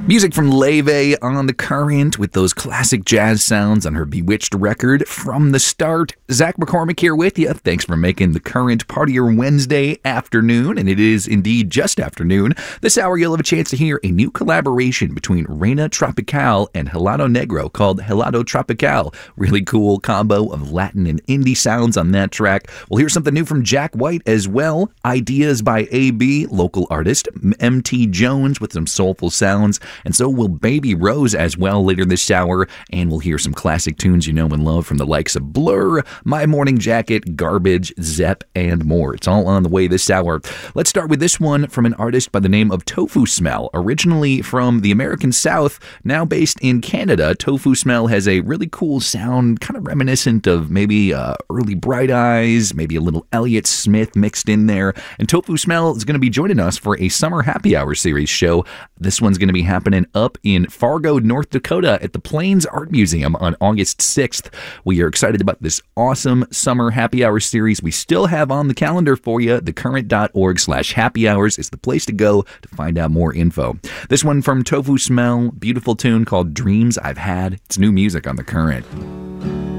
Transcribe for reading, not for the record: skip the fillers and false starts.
Music from Leve on The Current with those classic jazz sounds on her Bewitched record from the start. Zach McCormick here with you. Thanks for making The Current part of your Wednesday afternoon, and it is indeed just afternoon. This hour you'll have a chance to hear a new collaboration between Reina Tropical and Helado Negro called Helado Tropical. Really cool combo of Latin and indie sounds on that track. We'll hear something new from Jack White as well. Ideas by AB, local artist. MT Jones with some soulful sounds. And so will Baby Rose as well later this hour, and we'll hear some classic tunes you know and love from the likes of Blur, My Morning Jacket, Garbage, Zepp, and more. It's all on the way this hour. Let's start with this one from an artist by the name of Tofu Smell. Originally from the American South, now based in Canada, Tofu Smell has a really cool sound, kind of reminiscent of maybe early Bright Eyes, maybe a little Elliott Smith mixed in there. And Tofu Smell is going to be joining us for a Summer Happy Hour series show. This one's going to be happening up in Fargo, North Dakota at the Plains Art Museum on August 6th. We are excited about this awesome Summer Happy Hour series we still have on the calendar for you. Thecurrent.org/happy hours is the place to go to find out more info. This one from Tofu Smell, beautiful tune called Dreams I've Had. It's new music on The Current.